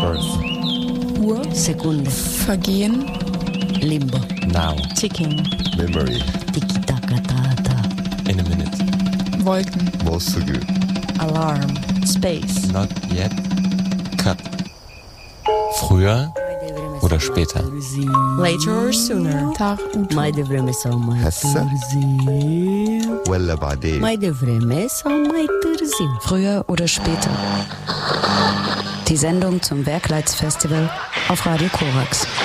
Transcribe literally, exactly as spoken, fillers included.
Birth. Uhr. Sekunde. Vergehen. Limbo. Now. Ticking. Memory. Tiki-taka-ta-ta. In a minute. Wolken. もうすぐ Alarm. Space. Not yet. Cut. Früher oder später? Later or sooner. Tag. Mai devreme sau mai هسه târziu. ولا بعدين Mai devreme sau mai târziu. Früher oder später. Die Sendung zum Werkleitsfestival auf Radio Korax.